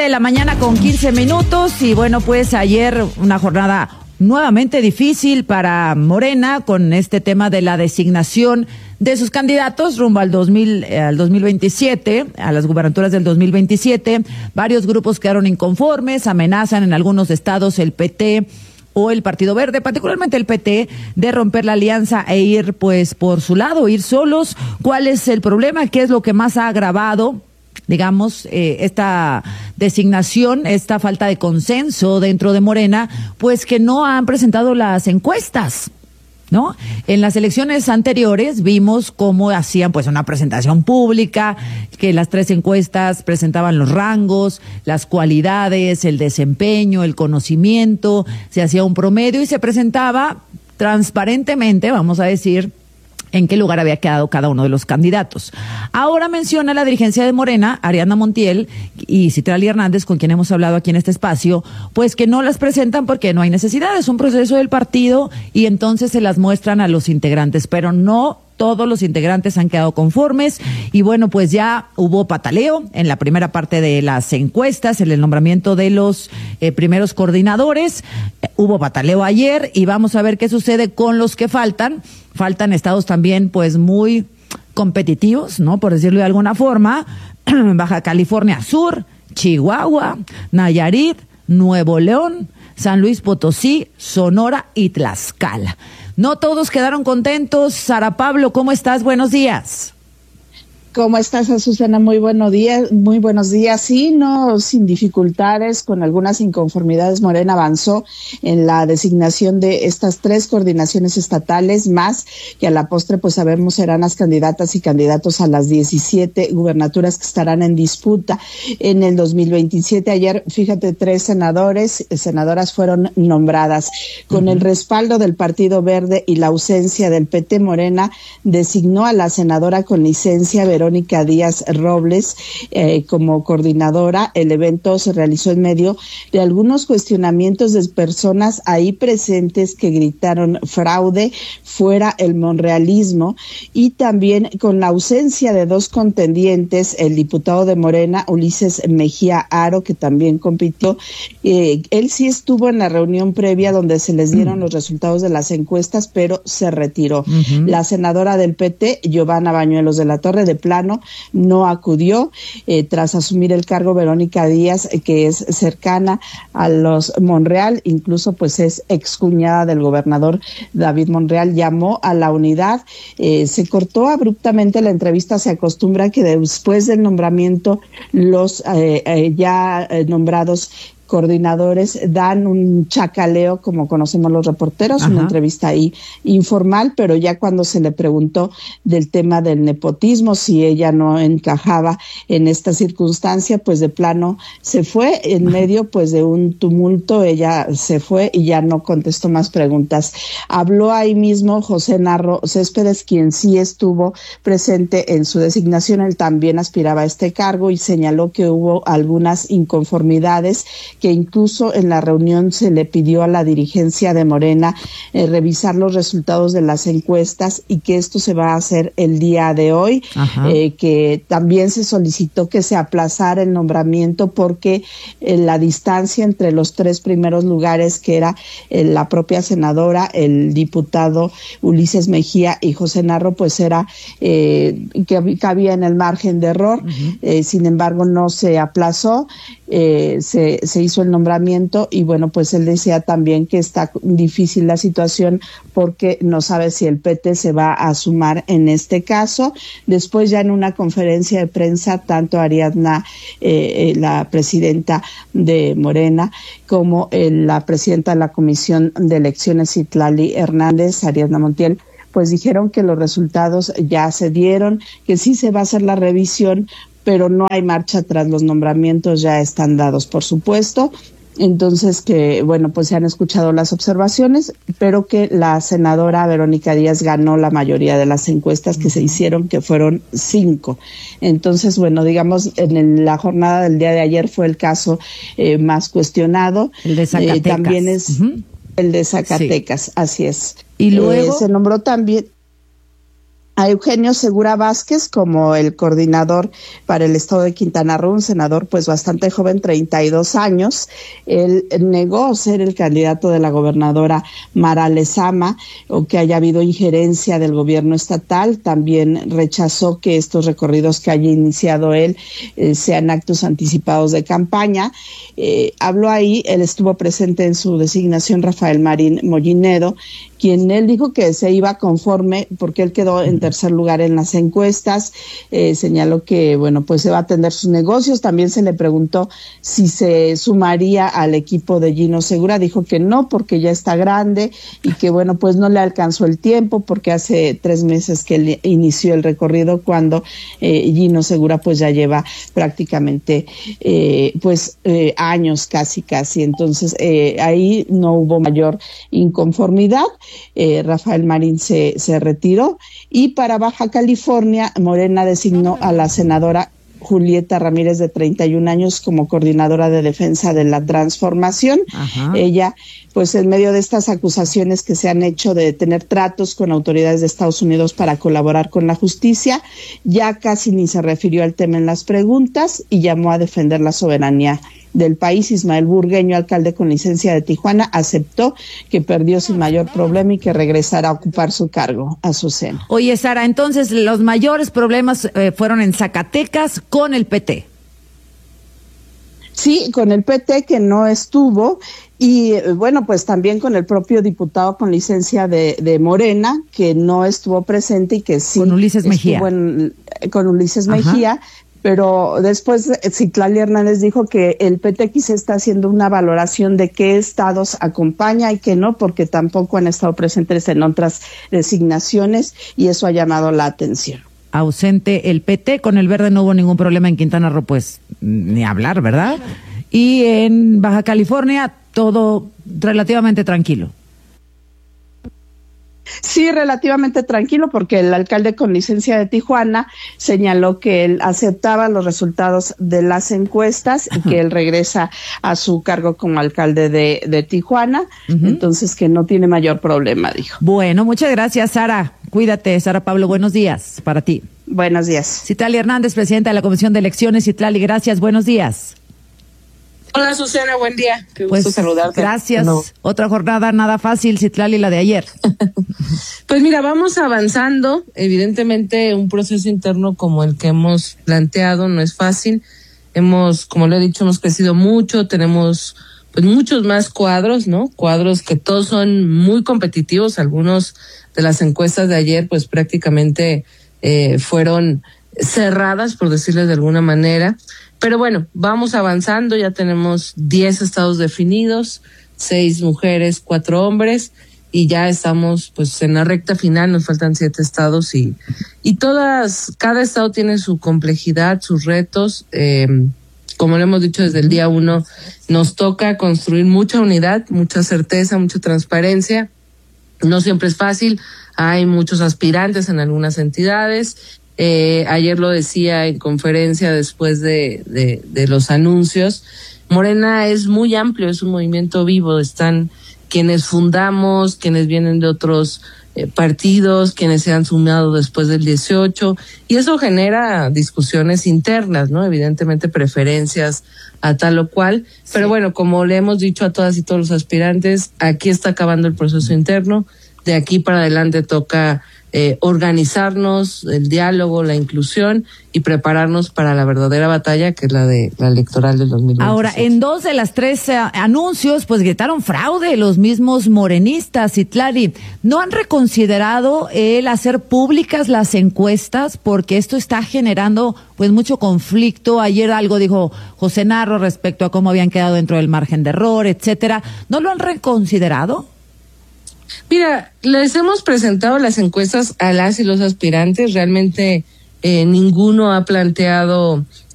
7:15 a.m. y bueno, pues ayer una jornada nuevamente difícil para Morena con este tema de la designación de sus candidatos rumbo al 2027, a las gubernaturas del 2027. Varios grupos quedaron inconformes, amenazan en algunos estados el PT o el Partido Verde, particularmente el PT, de romper la alianza e ir pues por su lado, ir solos. ¿Cuál es el problema? ¿Qué es lo que más ha agravado, digamos, esta designación, esta falta de consenso dentro de Morena? Pues que no han presentado las encuestas, ¿no? En las elecciones anteriores vimos cómo hacían pues una presentación pública, que las 3 encuestas presentaban los rangos, las cualidades, el desempeño, el conocimiento, se hacía un promedio y se presentaba transparentemente, vamos a decir, en qué lugar había quedado cada uno de los candidatos. Ahora menciona la dirigencia de Morena, Ariadna Montiel y Citlali Hernández, con quien hemos hablado aquí en este espacio, pues que no las presentan porque no hay necesidad, es un proceso del partido y entonces se las muestran a los integrantes, pero no todos los integrantes han quedado conformes y bueno, pues ya hubo pataleo en la primera parte de las encuestas, en el nombramiento de los primeros coordinadores, hubo pataleo ayer y vamos a ver qué sucede con los que faltan. Faltan estados también pues muy competitivos, ¿no? Por decirlo de alguna forma, Baja California Sur, Chihuahua, Nayarit, Nuevo León, San Luis Potosí, Sonora y Tlaxcala. No todos quedaron contentos. Sara Pablo, ¿cómo estás? Buenos días. ¿Cómo estás, Azucena? Muy buenos días. Sí, no, sin dificultades, con algunas inconformidades, Morena avanzó en la designación de estas 3 coordinaciones estatales, más que a la postre, pues sabemos, serán las candidatas y candidatos a las 17 gubernaturas que estarán en disputa en el 2027. Ayer, fíjate, 3 senadoras fueron nombradas. Con el respaldo del Partido Verde y la ausencia del PT, Morena designó a la senadora con licencia Verónica Díaz Robles como coordinadora. El evento se realizó en medio de algunos cuestionamientos de personas ahí presentes que gritaron fraude, fuera el monrealismo, y también con la ausencia de 2 contendientes, el diputado de Morena, Ulises Mejía Aro, que también compitió. Él sí estuvo en la reunión previa donde se les dieron los resultados de las encuestas, pero se retiró. La senadora del PT, Giovanna Bañuelos de la Torre, de plano no acudió. Tras asumir el cargo, Verónica Díaz, que es cercana a los Monreal, incluso pues es excuñada del gobernador David Monreal, llamó a la unidad. Se cortó abruptamente la entrevista. Se acostumbra que después del nombramiento los ya nombrados coordinadores dan un chacaleo, como conocemos los reporteros. Ajá. Una entrevista ahí informal, pero ya cuando se le preguntó del tema del nepotismo, si ella no encajaba en esta circunstancia, pues de plano se fue en medio pues de un tumulto. Ella se fue y ya no contestó más preguntas. Habló ahí mismo José Narro Céspedes, quien sí estuvo presente en su designación. Él también aspiraba a este cargo y señaló que hubo algunas inconformidades, que incluso en la reunión se le pidió a la dirigencia de Morena revisar los resultados de las encuestas y que esto se va a hacer el día de hoy, que también se solicitó que se aplazara el nombramiento porque la distancia entre los 3 primeros lugares, que era la propia senadora, el diputado Ulises Mejía y José Narro, pues era que cabía en el margen de error. Sin embargo, no se aplazó. Se hizo el nombramiento y bueno, pues él decía también que está difícil la situación porque no sabe si el PT se va a sumar en este caso. Después, ya en una conferencia de prensa, tanto Ariadna, la presidenta de Morena, como la presidenta de la Comisión de Elecciones, Citlali Hernández, Ariadna Montiel, pues dijeron que los resultados ya se dieron, que sí se va a hacer la revisión, pero no hay marcha atrás, los nombramientos ya están dados, por supuesto. Entonces, que bueno, pues se han escuchado las observaciones, pero que la senadora Verónica Díaz ganó la mayoría de las encuestas que se hicieron, que fueron 5. Entonces, bueno, digamos, la jornada del día de ayer fue el caso más cuestionado. El de Zacatecas. También es el de Zacatecas, sí. Así es. Y luego se nombró también. a Eugenio Segura Vázquez como el coordinador para el estado de Quintana Roo, un senador pues bastante joven, 32 años. Él negó ser el candidato de la gobernadora Mara Lezama o que haya habido injerencia del gobierno estatal. También rechazó que estos recorridos que haya iniciado él sean actos anticipados de campaña. Habló ahí, él estuvo presente en su designación, Rafael Marín Mollinedo, quien él dijo que se iba conforme porque él quedó en tercer lugar en las encuestas. Señaló que, bueno, pues se va a atender sus negocios. También se le preguntó si se sumaría al equipo de Gino Segura. Dijo que no, porque ya está grande y que, bueno, pues no le alcanzó el tiempo porque hace 3 meses que él inició el recorrido cuando Gino Segura pues ya lleva prácticamente años casi. Entonces ahí no hubo mayor inconformidad. Rafael Marín se retiró y para Baja California, Morena designó a la senadora Julieta Ramírez, de 31 años, como coordinadora de defensa de la transformación. Ajá. Ella, pues en medio de estas acusaciones que se han hecho de tener tratos con autoridades de Estados Unidos para colaborar con la justicia, ya casi ni se refirió al tema en las preguntas y llamó a defender la soberanía del país. Ismael Burgueño, alcalde con licencia de Tijuana, aceptó que perdió sin mayor problema y que regresará a ocupar su cargo, Azucena. Oye, Sara, entonces los mayores problemas fueron en Zacatecas con el PT. Sí, con el PT, que no estuvo, y bueno, pues también con el propio diputado con licencia de Morena, que no estuvo presente y que sí con Ulises Mejía. Con Ulises Mejía. Pero después Citlali Hernández dijo que el PTX está haciendo una valoración de qué estados acompaña y qué no, porque tampoco han estado presentes en otras designaciones y eso ha llamado la atención. Ausente el PT, con el Verde no hubo ningún problema en Quintana Roo, pues ni hablar, ¿verdad? Y en Baja California todo relativamente tranquilo. Sí, relativamente tranquilo, porque el alcalde con licencia de Tijuana señaló que él aceptaba los resultados de las encuestas y que él regresa a su cargo como alcalde de Tijuana, entonces que no tiene mayor problema, dijo. Bueno, muchas gracias, Sara. Cuídate, Sara Pablo, buenos días para ti. Buenos días. Citlali Hernández, presidenta de la Comisión de Elecciones. Citlali, gracias, buenos días. Hola, Susana, buen día. Qué gusto saludarte. Gracias. No. Otra jornada nada fácil, Citlali, la de ayer. Pues mira, vamos avanzando. Evidentemente, un proceso interno como el que hemos planteado no es fácil. Como lo he dicho, hemos crecido mucho. Tenemos pues muchos más cuadros, ¿no? Cuadros que todos son muy competitivos. Algunos de las encuestas de ayer, pues prácticamente fueron cerradas, por decirles de alguna manera. Pero bueno, vamos avanzando, ya tenemos 10 estados definidos, 6 mujeres, 4 hombres, y ya estamos pues en la recta final, nos faltan 7 estados y cada estado tiene su complejidad, sus retos. Como lo hemos dicho desde el día 1, nos toca construir mucha unidad, mucha certeza, mucha transparencia. No siempre es fácil, hay muchos aspirantes en algunas entidades. Ayer lo decía en conferencia después de los anuncios, Morena es muy amplio, es un movimiento vivo, están quienes fundamos, quienes vienen de otros partidos, quienes se han sumado después del 18, y eso genera discusiones internas, ¿no? Evidentemente preferencias a tal o cual, sí. Pero bueno, como le hemos dicho a todas y todos los aspirantes, aquí está acabando el proceso interno, de aquí para adelante toca organizarnos, el diálogo, la inclusión y prepararnos para la verdadera batalla, que es la electoral del 2026. Ahora, en 2 de las 3 anuncios, pues gritaron fraude los mismos morenistas. Citlali, ¿no han reconsiderado el hacer públicas las encuestas? Porque esto está generando pues mucho conflicto. Ayer algo dijo José Narro respecto a cómo habían quedado dentro del margen de error, etcétera. ¿No lo han reconsiderado? Mira, les hemos presentado las encuestas a las y los aspirantes. Realmente ninguno ha planteado